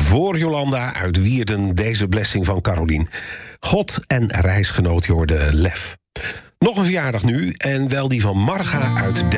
voor Jolanda uit Wierden, deze blessing van Carolien. God en reisgenoot, je hoorde Lef. Nog een verjaardag nu, en wel die van Marga uit Den